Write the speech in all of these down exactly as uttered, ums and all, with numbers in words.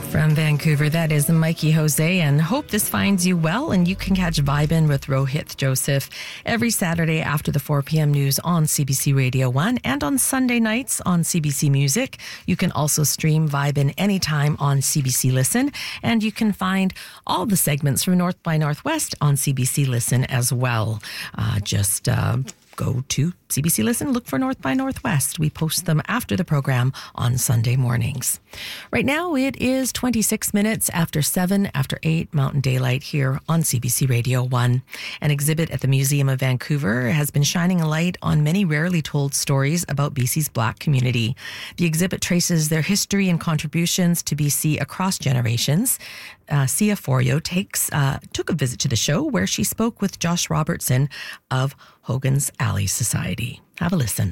From Vancouver, that is Mikey Jose, and hope this finds you well, and you can catch Vibin' with Rohit Joseph every Saturday after the four p.m. news on C B C Radio one and on Sunday nights on C B C Music. You can also stream Vibin' anytime on C B C Listen, and you can find all the segments from North by Northwest on C B C Listen as well. Uh, just... Uh, Go to C B C Listen, look for North by Northwest. We post them after the program on Sunday mornings. Right now, it is twenty-six minutes after seven, after eight Mountain Daylight here on C B C Radio one. An exhibit at the Museum of Vancouver has been shining a light on many rarely told stories about B C's Black community. The exhibit traces their history and contributions to B C across generations. Uh, Sia Forio takes uh, took a visit to the show where she spoke with Josh Robertson of Hogan's Alley Society. Have a listen.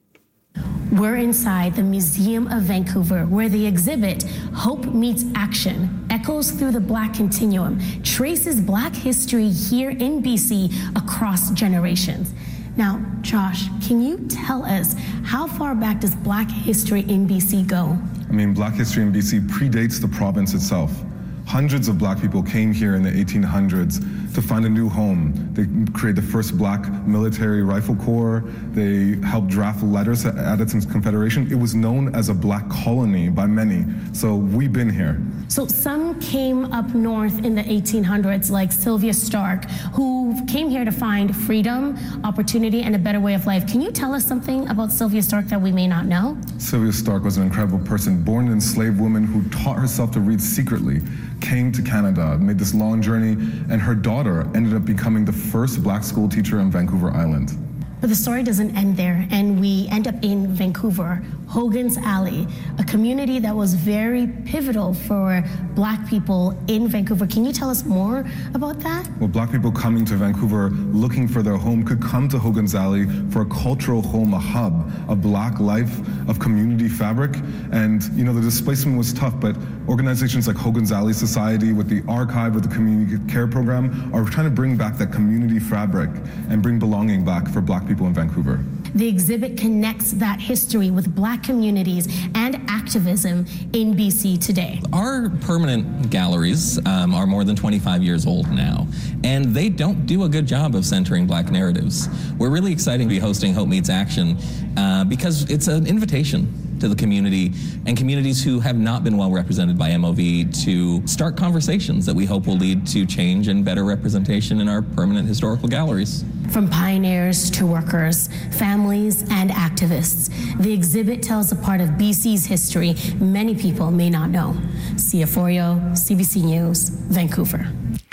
We're inside the Museum of Vancouver, where the exhibit Hope Meets Action echoes through the Black continuum, traces Black history here in B C across generations. Now, Josh, can you tell us how far back does Black history in B C go? I mean, Black history in B C predates the province itself. Hundreds of Black people came here in the eighteen hundreds to find a new home. They created the first Black military rifle corps. They helped draft letters at Addison's Confederation. It was known as a Black colony by many. So we've been here. So some came up north in the eighteen hundreds, like Sylvia Stark, who came here to find freedom, opportunity, and a better way of life. Can you tell us something about Sylvia Stark that we may not know? Sylvia Stark was an incredible person, born an enslaved woman who taught herself to read secretly, came to Canada, made this long journey, and her daughter ended up becoming the first Black school teacher on Vancouver Island. But the story doesn't end there, and we end up in Vancouver, Hogan's Alley, a community that was very pivotal for Black people in Vancouver. Can you tell us more about that? Well, Black people coming to Vancouver looking for their home could come to Hogan's Alley for a cultural home, a hub, a Black life of community fabric. And, you know, the displacement was tough, but organizations like Hogan's Alley Society with the archive, with the community care program, are trying to bring back that community fabric and bring belonging back for Black people in Vancouver. The exhibit connects that history with Black communities and activism in B C today. Our permanent galleries um, are more than twenty-five years old now, and they don't do a good job of centering Black narratives. We're really excited to be hosting Hope Meets Action uh, because it's an invitation to the community and communities who have not been well represented by M O V to start conversations that we hope will lead to change and better representation in our permanent historical galleries. From pioneers to workers, families, and activists, the exhibit tells a part of B C's history many people may not know. Sia Forio, C B C News, Vancouver.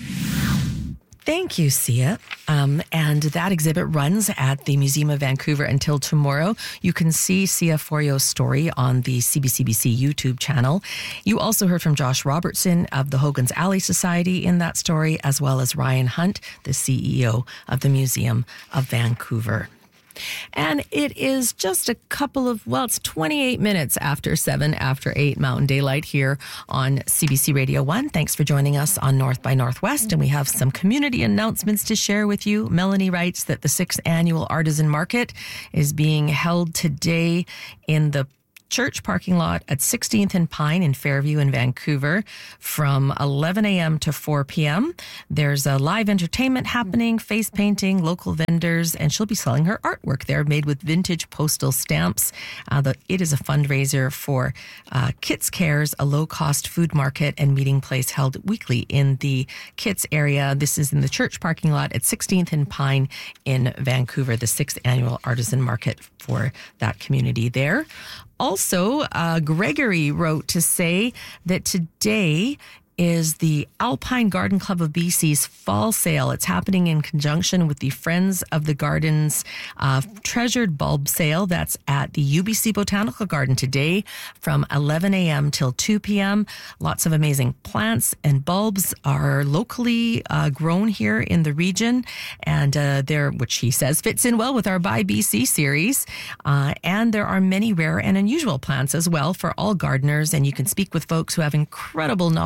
Thank you, Sia. Um, and that exhibit runs at the Museum of Vancouver until tomorrow. You can see Sia Forio's story on the C B C B C YouTube channel. You also heard from Josh Robertson of the Hogan's Alley Society in that story, as well as Ryan Hunt, the C E O of the Museum of Vancouver. And it is just a couple of, well, it's twenty-eight minutes after seven, after eight Mountain Daylight here on C B C Radio one. Thanks for joining us on North by Northwest. And we have some community announcements to share with you. Melanie writes that the sixth annual Artisan Market is being held today in the church parking lot at sixteenth and Pine in Fairview in Vancouver from eleven a.m. to four p.m. There's a live entertainment happening, face painting, local vendors, and she'll be selling her artwork there made with vintage postal stamps. Uh, the, it is a fundraiser for uh, Kits Cares, a low-cost food market and meeting place held weekly in the Kits area. This is in the church parking lot at sixteenth and Pine in Vancouver, the sixth annual Artisan Market for that community there. Also, uh, Gregory wrote to say that today is the Alpine Garden Club of B C's fall sale. It's happening in conjunction with the Friends of the Gardens uh, Treasured Bulb Sale. That's at the U B C Botanical Garden today from eleven a.m. till two p.m. Lots of amazing plants and bulbs are locally uh, grown here in the region, and uh, they're, which he says fits in well with our By B C series. Uh, and there are many rare and unusual plants as well for all gardeners, and you can speak with folks who have incredible knowledge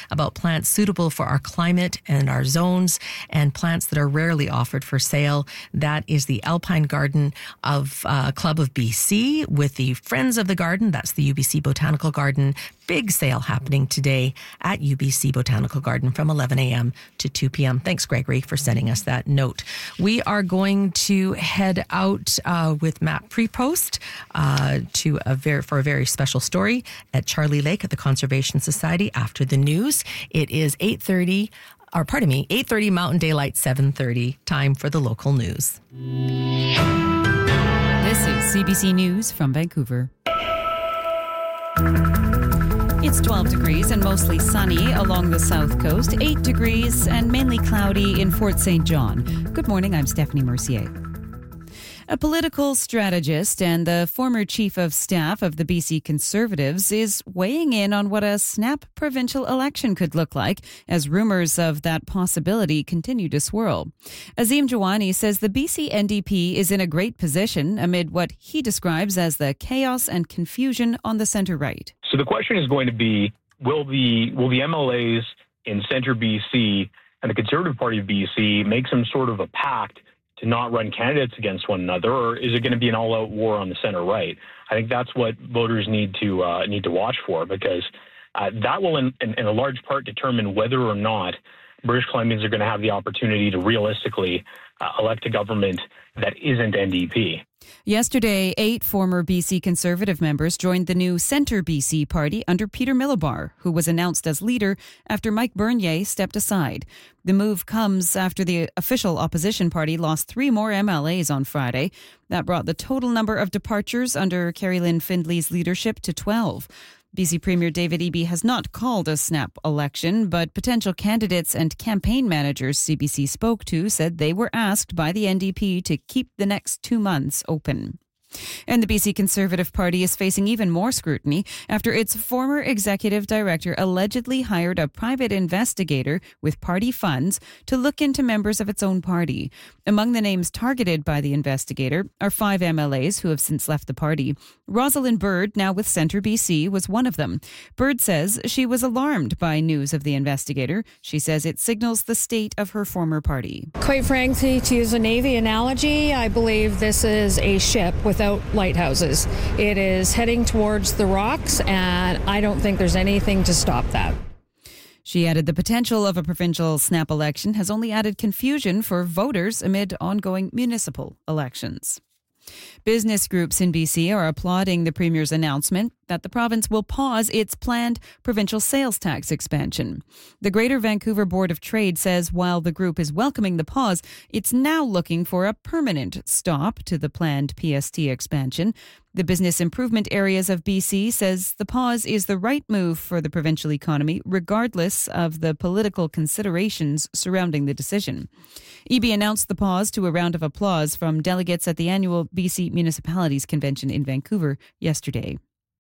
about plants suitable for our climate and our zones and plants that are rarely offered for sale. That is the Alpine Garden of uh, Club of B C with the Friends of the Garden. That's the U B C Botanical Garden. Big sale happening today at U B C Botanical Garden from eleven a.m. to two p.m. Thanks, Gregory, for sending us that note. We are going to head out uh, with Matt Prepost uh, to a very for a very special story at Charlie Lake at the Conservation Society after the news. It is eight thirty, or pardon me, eight thirty Mountain Daylight, seven thirty. Time for the local news. This is C B C News from Vancouver. It's twelve degrees and mostly sunny along the south coast, eight degrees and mainly cloudy in Fort Saint John. Good morning, I'm Stephanie Mercier. A political strategist and the former chief of staff of the B C Conservatives is weighing in on what a snap provincial election could look like as rumours of that possibility continue to swirl. Azim Jawani says the B C N D P is in a great position amid what he describes as the chaos and confusion on the centre-right. So the question is going to be, will the will the M L As in Centre B C and the Conservative Party of B C make some sort of a pact to not run candidates against one another, or is it going to be an all-out war on the centre-right? I think that's what voters need to uh, need to watch for, because uh, that will, in, in, in a large part, determine whether or not British Columbians are going to have the opportunity to realistically uh, elect a government that isn't N D P. Yesterday, eight former B C Conservative members joined the new Centre B C party under Peter Millibar, who was announced as leader after Mike Bernier stepped aside. The move comes after the official opposition party lost three more M L As on Friday. That brought the total number of departures under Carrie Lynn Findley's leadership to twelve. B C Premier David Eby has not called a snap election, but potential candidates and campaign managers C B C spoke to said they were asked by the N D P to keep the next two months open. And the B C Conservative Party is facing even more scrutiny after its former executive director allegedly hired a private investigator with party funds to look into members of its own party. Among the names targeted by the investigator are five M L As who have since left the party. Rosalind Bird, now with Centre B C, was one of them. Bird says she was alarmed by news of the investigator. She says it signals the state of her former party. Quite frankly, to use a Navy analogy, I believe this is a ship without lighthouses. It is heading towards the rocks, and I don't think there's anything to stop that. She added the potential of a provincial snap election has only added confusion for voters amid ongoing municipal elections. Business groups in B C are applauding the Premier's announcement that the province will pause its planned provincial sales tax expansion. The Greater Vancouver Board of Trade says while the group is welcoming the pause, it's now looking for a permanent stop to the planned P S T expansion. The Business Improvement Areas of B C says the pause is the right move for the provincial economy, regardless of the political considerations surrounding the decision. Eby announced the pause to a round of applause from delegates at the annual B C Municipalities Convention in Vancouver yesterday.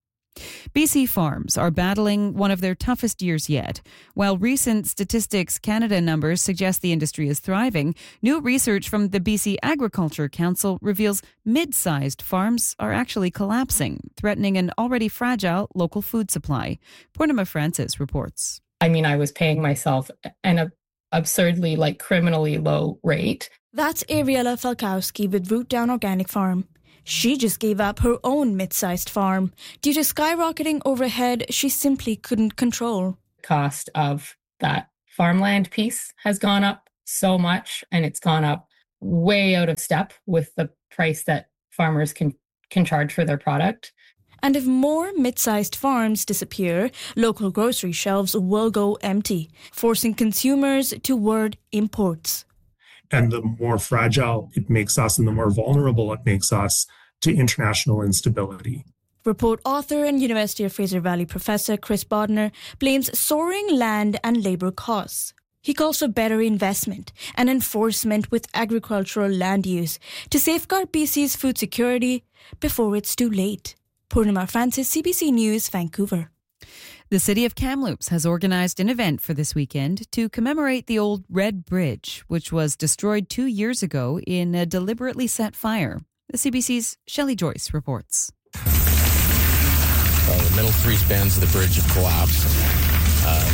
B C farms are battling one of their toughest years yet. While recent Statistics Canada numbers suggest the industry is thriving, new research from the B C Agriculture Council reveals mid-sized farms are actually collapsing, threatening an already fragile local food supply. Purnima Francis reports. I mean, I was paying myself an absurdly, like criminally low rate. That's Ariella Falkowski with Root Down Organic Farm. She just gave up her own mid-sized farm due to skyrocketing overhead she simply couldn't control. Cost of that farmland piece has gone up so much, and it's gone up way out of step with the price that farmers can, can charge for their product. And if more mid-sized farms disappear, local grocery shelves will go empty, forcing consumers toward imports. And the more fragile it makes us and the more vulnerable it makes us to international instability. Report author and University of Fraser Valley professor Chris Bodner blames soaring land and labour costs. He calls for better investment and enforcement with agricultural land use to safeguard B C's food security before it's too late. Purnima Francis, C B C News, Vancouver. The city of Kamloops has organised an event for this weekend to commemorate the old Red Bridge, which was destroyed two years ago in a deliberately set fire. The C B C's Shelley Joyce reports. Uh, the middle three spans of the bridge have collapsed. Uh,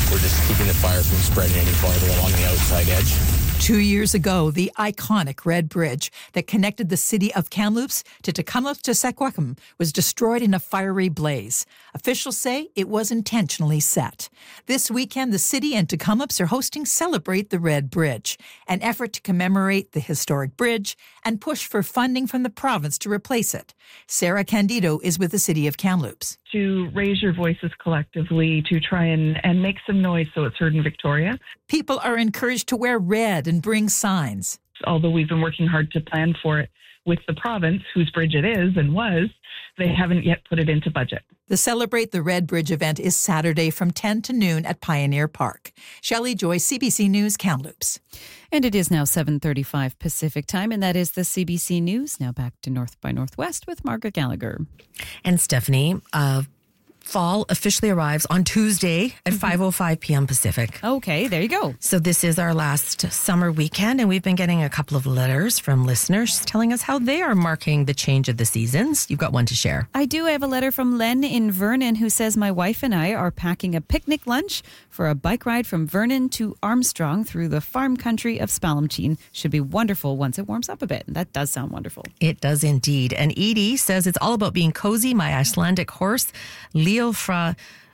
We're just keeping the fire from spreading any farther along the outside edge. Two years ago, the iconic Red Bridge that connected the city of Kamloops to Tecumseh was destroyed in a fiery blaze. Officials say it was intentionally set. This weekend, the city and Tecumseh are hosting Celebrate the Red Bridge, an effort to commemorate the historic bridge and push for funding from the province to replace it. Sarah Candido is with the city of Kamloops. To raise your voices collectively, to try and, and make some noise so it's heard in Victoria. People are encouraged to wear red and bring signs. Although we've been working hard to plan for it with the province, whose bridge it is and was, they haven't yet put it into budget. The Celebrate the Red Bridge event is Saturday from ten to noon at Pioneer Park. Shelley Joy, C B C News, Kamloops. And it is now seven thirty-five Pacific time, and that is the C B C News. Now back to North by Northwest with Margaret Gallagher. And Stephanie, uh, fall officially arrives on Tuesday at five oh five p.m. Pacific. Okay, there you go. So this is our last summer weekend, and we've been getting a couple of letters from listeners telling us how they are marking the change of the seasons. You've got one to share. I do. I have a letter from Len in Vernon who says, my wife and I are packing a picnic lunch for a bike ride from Vernon to Armstrong through the farm country of Spalumcheen. Should be wonderful once it warms up a bit. That does sound wonderful. It does indeed. And Edie says it's all about being cozy. My Icelandic horse, Leo fra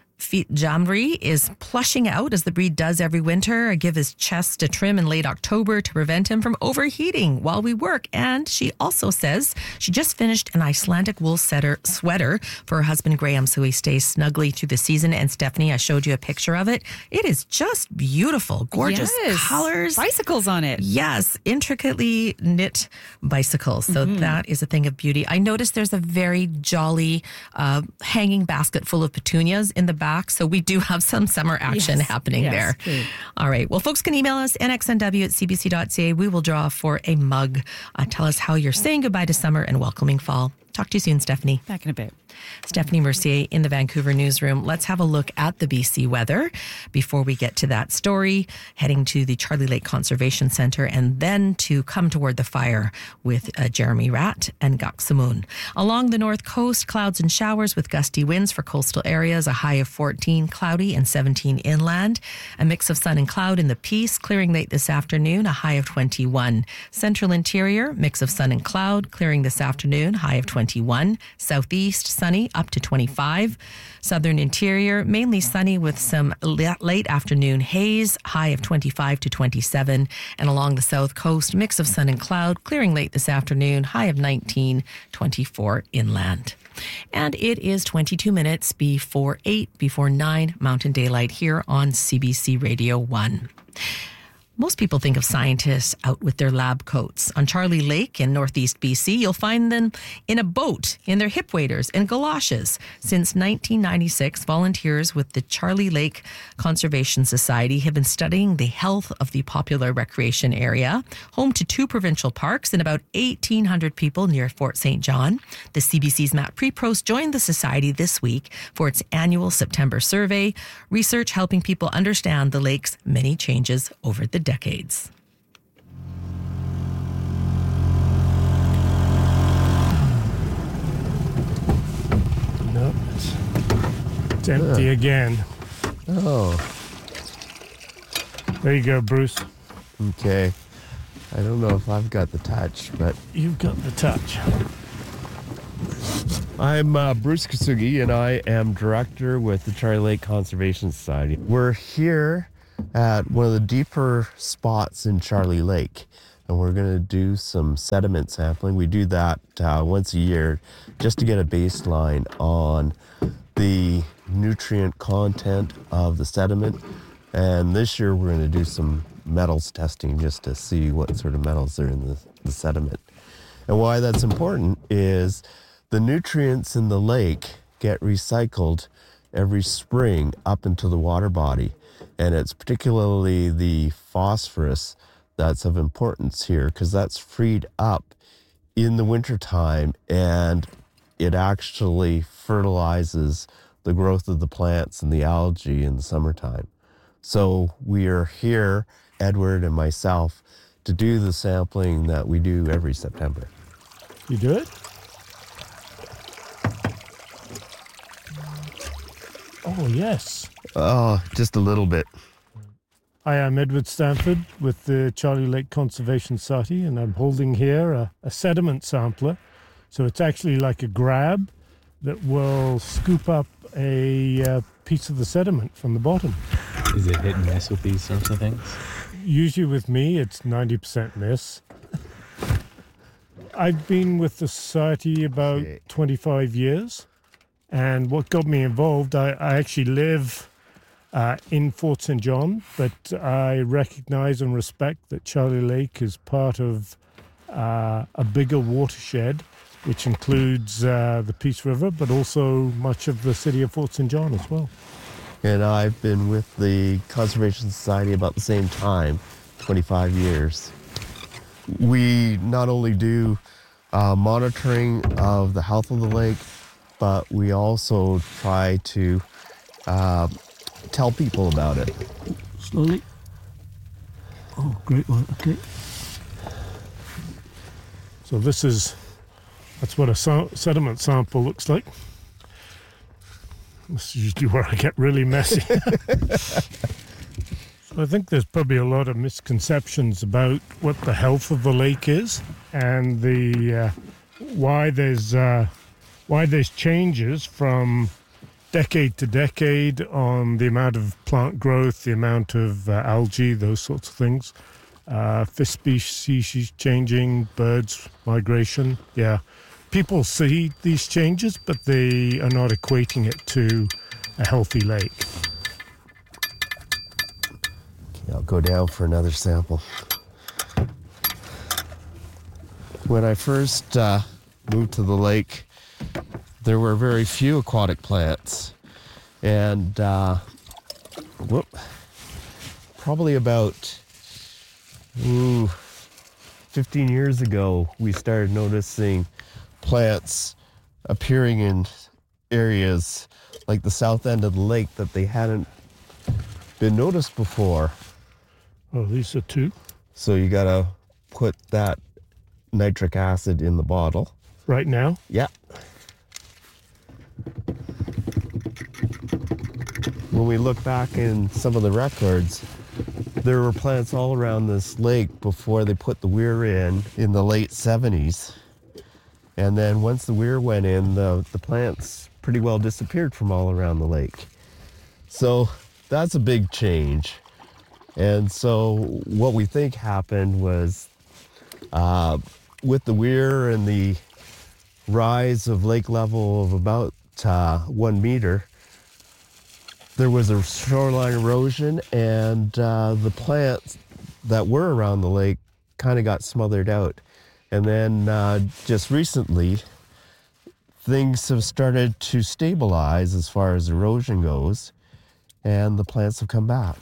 Jamri, is plushing out as the breed does every winter. I give his chest a trim in late October to prevent him from overheating while we work. And she also says she just finished an Icelandic wool setter sweater for her husband Graham, so he stays snugly through the season. And Stephanie, I showed you a picture of it. It is just beautiful, gorgeous yes. colors, bicycles on it. Yes, intricately knit bicycles. So mm-hmm. that is a thing of beauty. I noticed there's a very jolly uh, hanging basket full of petunias in the back. So we do have some summer action yes. happening yes. there. True. All right. Well, folks can email us, n x n w at c b c dot c a. We will draw for a mug. Uh, tell us how you're saying goodbye to summer and welcoming fall. Talk to you soon, Stephanie. Back in a bit. Stephanie Mercier in the Vancouver newsroom. Let's have a look at the B C weather before we get to that story, heading to the Charlie Lake Conservation Centre and then to Come Toward the Fire with uh, Jeremy Ratt and Gaksamun. Along the north coast, clouds and showers with gusty winds for coastal areas, a high of fourteen, cloudy and seventeen inland. A mix of sun and cloud in the Peace, clearing late this afternoon, a high of twenty-one. Central interior, mix of sun and cloud, clearing this afternoon, high of twenty-one. Southeast, sunny, up to twenty-five. Southern interior, mainly sunny with some late afternoon haze, high of twenty-five to twenty-seven. And along the south coast, mix of sun and cloud, clearing late this afternoon, high of nineteen, twenty-four inland. And it is twenty-two minutes before eight, before nine, Mountain Daylight here on C B C Radio one. Most people think of scientists out with their lab coats. On Charlie Lake in northeast B C, you'll find them in a boat, in their hip waders and galoshes. Since nineteen ninety-six, volunteers with the Charlie Lake Conservation Society have been studying the health of the popular recreation area, home to two provincial parks and about eighteen hundred people near Fort Saint John. The C B C's Matt Preprost joined the society this week for its annual September survey, research helping people understand the lake's many changes over the decades. Nope. It's empty uh. again. Oh. There you go, Bruce. Okay. I don't know if I've got the touch, but... You've got the touch. I'm uh, Bruce Kasugi, and I am director with the Charlie Lake Conservation Society. We're here at one of the deeper spots in Charlie Lake, and we're going to do some sediment sampling. We do that uh, once a year just to get a baseline on the nutrient content of the sediment, and this year we're going to do some metals testing just to see what sort of metals are in the, the sediment. And why that's important is the nutrients in the lake get recycled every spring up into the water body. And it's particularly the phosphorus that's of importance here because that's freed up in the wintertime and it actually fertilizes the growth of the plants and the algae in the summertime. So we are here, Edward and myself, to do the sampling that we do every September. You do it? Oh, yes. Oh, just a little bit. Hi, I'm Edward Stanford with the Charlie Lake Conservation Society, and I'm holding here a, a sediment sampler. So it's actually like a grab that will scoop up a uh, piece of the sediment from the bottom. Is it hit and miss with these sorts of things? Usually with me, it's ninety percent miss. I've been with the society about okay. twenty-five years, and what got me involved, I, I actually live uh, in Fort Saint John, but I recognize and respect that Charlie Lake is part of uh, a bigger watershed, which includes uh, the Peace River, but also much of the city of Fort Saint John as well. And I've been with the Conservation Society about the same time, twenty-five years. We not only do uh, monitoring of the health of the lake, but we also try to uh, tell people about it. Slowly. Oh, great one. Okay. So this is, that's what a so- sediment sample looks like. This is usually where I get really messy. I think there's probably a lot of misconceptions about what the health of the lake is and the uh, why there's uh, why there's changes from decade to decade on the amount of plant growth, the amount of uh, algae, those sorts of things. Uh, fish species changing, birds migration. Yeah, people see these changes, but they are not equating it to a healthy lake. I'll go down for another sample. When I first uh, moved to the lake, there were very few aquatic plants. And uh, whoop, probably about ooh, fifteen years ago, we started noticing plants appearing in areas like the south end of the lake that they hadn't been noticed before. Oh, these are two. So you gotta put that nitric acid in the bottle. Right now? Yeah. When we look back in some of the records, there were plants all around this lake before they put the weir in, in the late seventies. And then once the weir went in, the, the plants pretty well disappeared from all around the lake. So that's a big change. And so what we think happened was uh, with the weir and the rise of lake level of about uh, one meter, there was a shoreline erosion, and uh, the plants that were around the lake kind of got smothered out. And then uh, just recently, things have started to stabilize as far as erosion goes, and the plants have come back.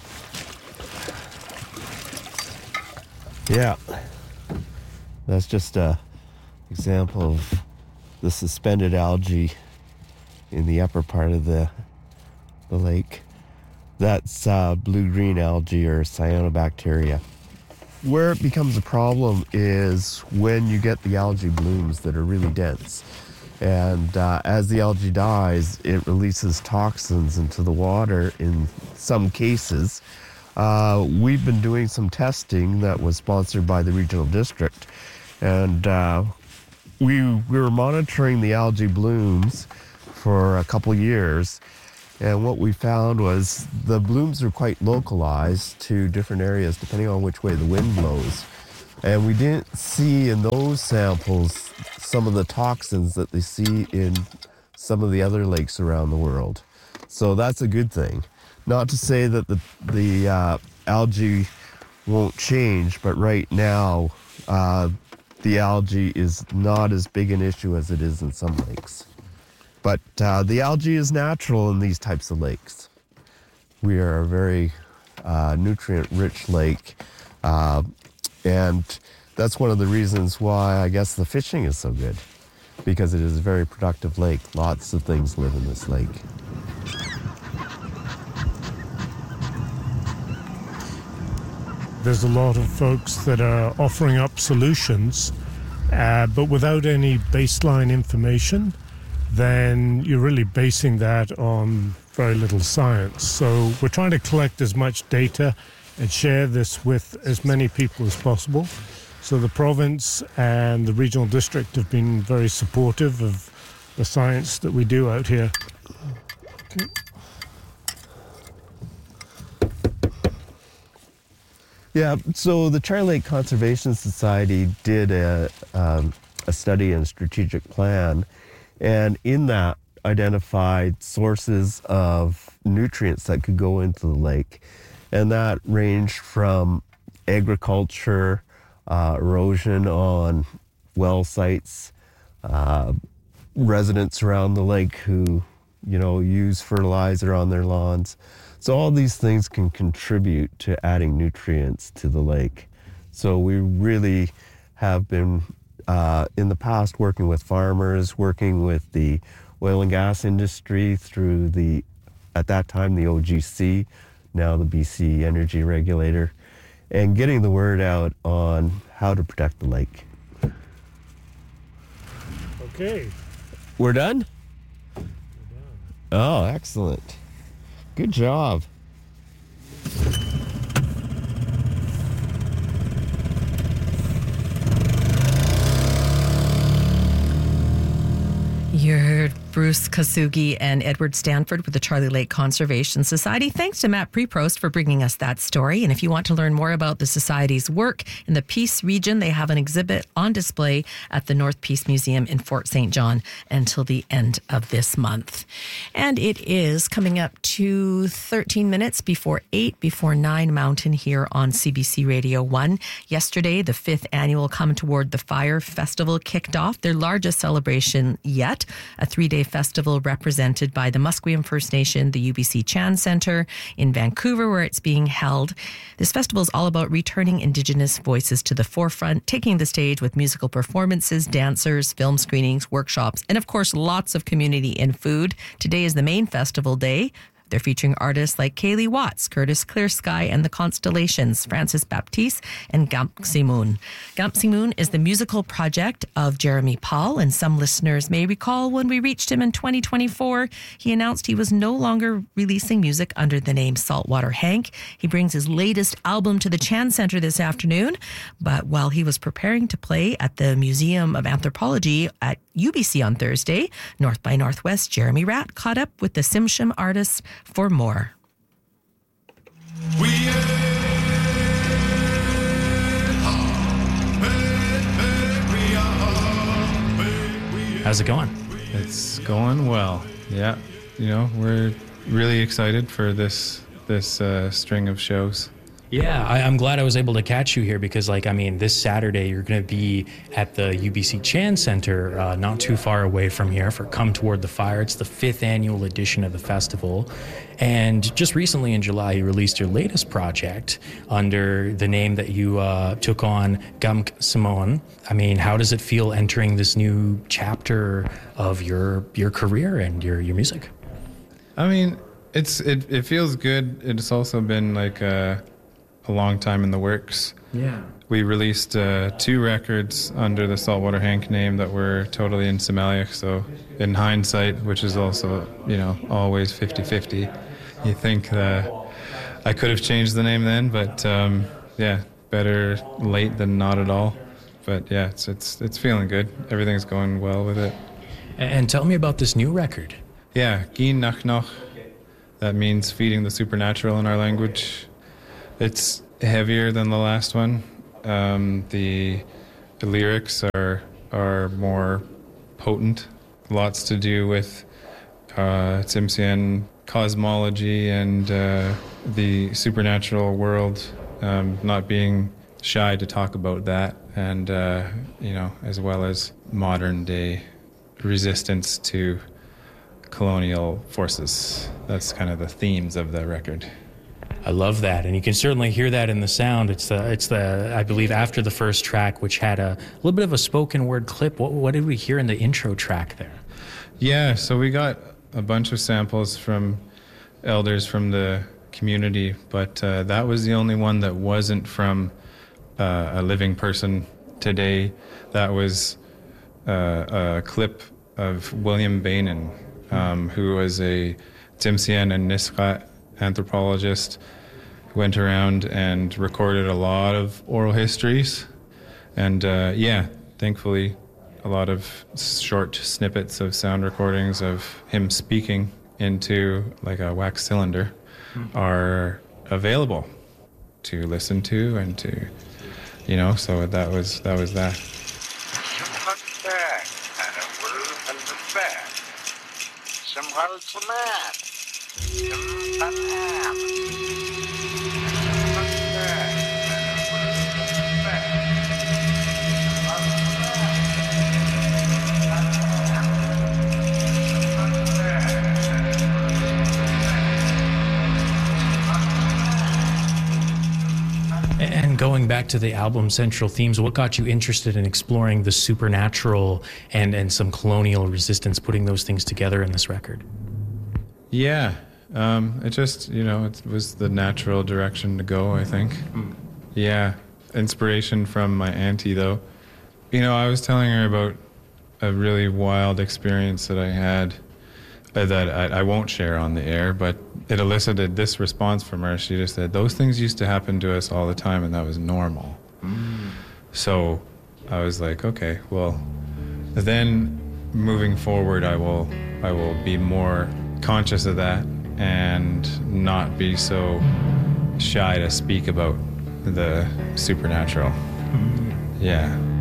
Yeah, that's just a example of the suspended algae in the upper part of the the lake. That's uh, blue-green algae or cyanobacteria. Where it becomes a problem is when you get the algae blooms that are really dense. And uh, as the algae dies, it releases toxins into the water in some cases. Uh, we've been doing some testing that was sponsored by the regional district, and uh, we, we were monitoring the algae blooms for a couple years, and what we found was the blooms are quite localized to different areas depending on which way the wind blows. And we didn't see in those samples some of the toxins that they see in some of the other lakes around the world. So that's a good thing. Not to say that the, the uh, algae won't change, but right now uh, the algae is not as big an issue as it is in some lakes. But uh, the algae is natural in these types of lakes. We are a very uh, nutrient-rich lake, uh, and that's one of the reasons why I guess the fishing is so good, because it is a very productive lake. Lots of things live in this lake. There's a lot of folks that are offering up solutions, uh, but without any baseline information then you're really basing that on very little science. So we're trying to collect as much data and share this with as many people as possible. So the province and the regional district have been very supportive of the science that we do out here. Okay. Yeah, so the Charlie Lake Conservation Society did a, um, a study and strategic plan, and in that identified sources of nutrients that could go into the lake. And that ranged from agriculture, uh, erosion on well sites, uh, residents around the lake who, you know, use fertilizer on their lawns. So all these things can contribute to adding nutrients to the lake. So we really have been, uh, in the past, working with farmers, working with the oil and gas industry through the, at that time, the O G C, now the B C Energy Regulator, and getting the word out on how to protect the lake. Okay. We're done? We're done. Oh, excellent. Good job. You heard Bruce Kasugi and Edward Stanford with the Charlie Lake Conservation Society. Thanks to Matt Preprost for bringing us that story. And if you want to learn more about the Society's work in the Peace region, they have an exhibit on display at the North Peace Museum in Fort Saint John until the end of this month. And it is coming up to thirteen minutes before eight, before nine Mountain here on C B C Radio one. Yesterday, the fifth annual Come Toward the Fire Festival kicked off, their largest celebration yet, a three-day festival represented by the Musqueam First Nation, the U B C Chan Centre in Vancouver, where it's being held. This festival is all about returning Indigenous voices to the forefront, taking the stage with musical performances, dancers, film screenings, workshops, and of course, lots of community and food. Today is the main festival day. They're featuring artists like Kaylee Watts, Curtis Clear Sky and the Constellations, Francis Baptiste, and Gamsi Moon. Gamsi Moon is the musical project of Jeremy Paul, and some listeners may recall when we reached him in twenty twenty-four, he announced he was no longer releasing music under the name Saltwater Hank. He brings his latest album to the Chan Centre this afternoon, but while he was preparing to play at the Museum of Anthropology at U B C on Thursday, North by Northwest Jeremy Ratt caught up with the Tsimshian artists for more. How's it going? It's going well. Yeah, you know, we're really excited for this this uh, string of shows. Yeah, I, I'm glad I was able to catch you here because, like, I mean, this Saturday you're going to be at the U B C Chan Centre, uh, not too far away from here, for Come Toward the Fire. It's the fifth annual edition of the festival. And just recently in July, you released your latest project under the name that you uh, took on, Gamk Simone. I mean, how does it feel entering this new chapter of your your career and your, your music? I mean, it's it, it feels good. It's also been like a... a long time in the works. Yeah. We released uh, two records under the Saltwater Hank name that were totally in Simaliex, so in hindsight, which is also, you know, always fifty-fifty, you think that I could have changed the name then, but um, yeah, better late than not at all. But yeah, it's it's it's feeling good. Everything's going well with it. And tell me about this new record. Yeah, Gin Nach Noch. That means feeding the supernatural in our language. It's heavier than the last one. Um, the, the lyrics are are more potent. Lots to do with uh, Tsimshian cosmology and uh, the supernatural world. Um, not being shy to talk about that, and uh, you know, as well as modern day resistance to colonial forces. That's kind of the themes of the record. I love that, and you can certainly hear that in the sound. It's the, it's the, I believe, after the first track, which had a little bit of a spoken word clip. What, what did we hear in the intro track there? Yeah, so we got a bunch of samples from elders from the community, but uh, that was the only one that wasn't from uh, a living person today. That was uh, a clip of William Bainan, um, who was a Tsimshian and Nisga'a anthropologist who went around and recorded a lot of oral histories. And uh, yeah, thankfully, a lot of short snippets of sound recordings of him speaking into like a wax cylinder are available to listen to and to, you know, so that was that was that. And going back to the album's central themes, what got you interested in exploring the supernatural and, and some colonial resistance, putting those things together in this record? Yeah, um, it just, you know, it was the natural direction to go, I think. Mm. Yeah, inspiration from my auntie, though. You know, I was telling her about a really wild experience that I had uh, that I, I won't share on the air, but it elicited this response from her. She just said, those things used to happen to us all the time, and that was normal. Mm. So I was like, okay, well, then moving forward, I will, I will be more conscious of that and not be so shy to speak about the supernatural. Mm. Yeah.